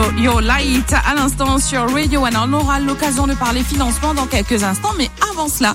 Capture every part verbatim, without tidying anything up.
Your Light à l'instant sur Radio One. On aura l'occasion de parler financement dans quelques instants, mais avant cela,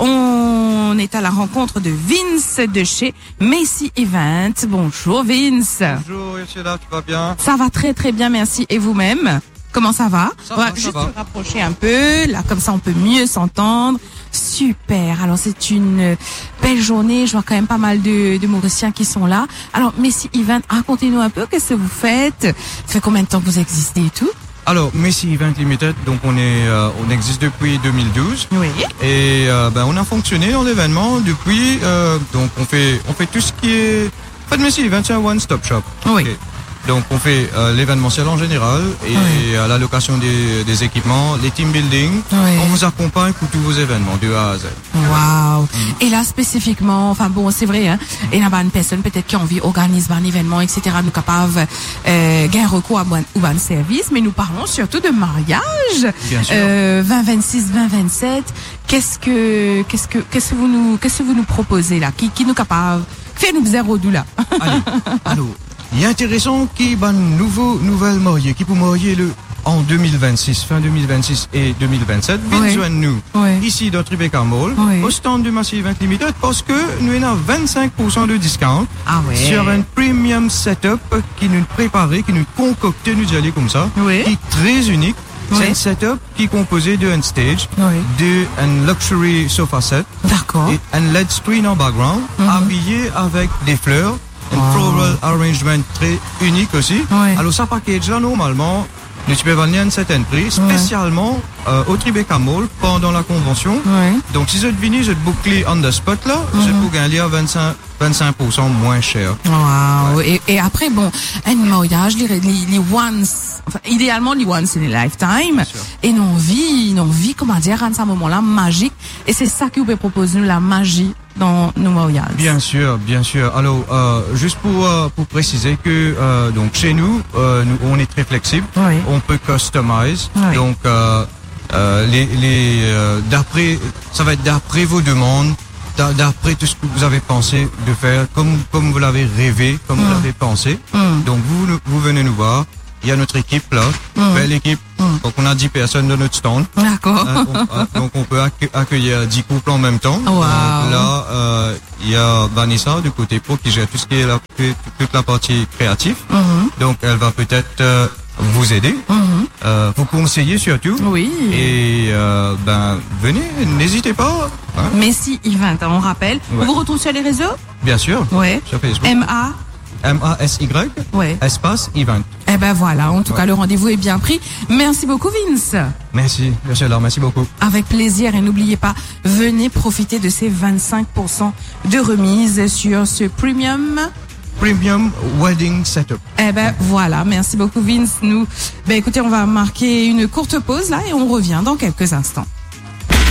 on est à la rencontre de Vince de chez Messi Event. Bonjour Vince. Bonjour Ursula, tu vas bien? Ça va très très bien, merci. Et vous-même? Comment ça va? Ça On va va, juste ça va. se rapprocher un peu, là comme ça on peut mieux s'entendre. Super. Alors c'est une belle journée. Je vois quand même pas mal de, de Mauriciens qui sont là. Alors Messi Event, racontez-nous un peu qu'est-ce que vous faites. Ça fait combien de temps que vous existez et tout? Alors Messi Event Limited, donc on est, euh, on existe depuis deux mille douze. Oui. Et euh, ben on a fonctionné dans l'événement depuis. Euh, donc on fait, on fait tout ce qui est. En fait, Messi Event c'est un one-stop shop. Oui. Okay. Donc on fait euh, l'événementiel en général et Oui. euh, la location des, des équipements, les team building. Oui. On vous accompagne pour tous vos événements de A à Z. Waouh. Mm. Et là spécifiquement, enfin bon, c'est vrai, hein. Il y a une personne peut-être qui a envie d'organiser un événement, et cetera. Nous capables euh, gagner recours à bon, ou bon service, mais nous parlons surtout de mariage. Bien sûr. Euh, vingt vingt-six, vingt vingt-sept. Qu'est-ce que, qu'est-ce que, qu'est-ce que vous nous, qu'est-ce que vous nous proposez là? Qui, qui nous capable? Fais-nous zéro d'où là. Allez, allô. Il est intéressant qu'il y ait une nouveau, nouvelle mariée qui peut marier le, en deux mille vingt-six, fin deux mille vingt-six et deux mille vingt-sept. Venez Oui. joindre nous, Oui. ici dans Tribeca Mall, Oui. au stand du Messi Event Limited, parce que nous avons vingt-cinq pour cent de discount Ah ouais. sur un premium setup qui nous préparait, qui nous concoctait, nous y aller comme ça, Oui. qui est très unique. Oui. C'est un setup qui est composé d'un stage, Oui. d'un luxury sofa set D'accord. et un L E D screen en background, Mhm. habillé avec des fleurs. Un Wow. floral arrangement très unique aussi. Ouais. Alors, ça package là, normalement, nous tu peux vendre un certain prix, spécialement euh, au Tribeca Mall pendant la convention. Oui. Donc, si vous venez, je te boucler on the spot là, je Mhm. peux gagner à vingt-cinq, vingt-cinq pour cent moins cher. Wow. Et, et après, bon, un mariage, les, les, les once, enfin, idéalement, les once in a lifetime. sûr. Et nous, on vit, nous, on vit, comment dire, à ce moment-là, magique. Et c'est ça que vous pouvez proposer, nous, la magie dans nos mariages. Bien sûr, bien sûr. Alors, euh, juste pour euh, pour préciser que euh, donc chez nous, euh, nous, on est très flexible. Oui. On peut customize. Oui. Donc, euh, euh, les les euh, d'après, ça va être d'après vos demandes, d'a- d'après tout ce que vous avez pensé de faire, comme comme vous l'avez rêvé, comme vous l'avez pensé. Mm. Donc, vous nous- vous venez nous voir. Il y a notre équipe là, Mm. belle équipe. Mm. Donc, on a dix personnes dans notre stand. D'accord. Hein, on- hein, donc on peut accue- accueillir dix couples en même temps. Wow. Donc là, euh, il y a Vanessa du côté pro qui gère tout ce qui est la, toute la partie créative. Mhm. Donc elle va peut-être euh, vous aider, Mhm. euh, vous conseiller surtout. Oui. Et euh, ben venez, n'hésitez pas. Hein, Messi Event, on rappelle. Ouais. On vous retrouve sur les réseaux? bien sûr. Ouais. Sur Facebook. M A. M A S Y Ouais. espace event. Eh ben voilà, en tout Ouais. cas, le rendez-vous est bien pris. Merci beaucoup, Vince. Merci, merci là, merci beaucoup. Avec plaisir, et n'oubliez pas, venez profiter de ces vingt-cinq pour cent de remise sur ce premium. Premium wedding setup. Eh ben voilà, merci beaucoup Vince. Nous, ben écoutez, on va marquer une courte pause là et on revient dans quelques instants.